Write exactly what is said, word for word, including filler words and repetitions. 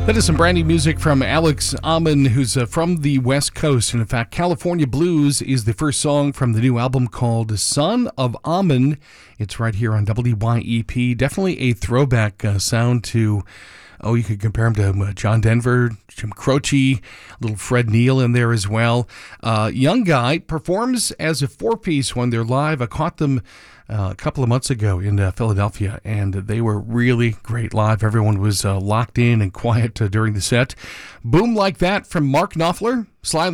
That is some brand new music from Alex Amon, who's uh, from the West Coast. And in fact, California Blues is the first song from the new album called Son of Amon. It's right here on W Y E P. Definitely a throwback uh, sound to, oh, you could compare him to uh, John Denver, Jim Croce, a little Fred Neil in there as well. Uh, young guy performs as a four-piece when they're live. I caught them Uh, a couple of months ago in uh, Philadelphia, and they were really great live. Everyone was uh, locked in and quiet uh, during the set. Boom Like That from Mark Knopfler. Sly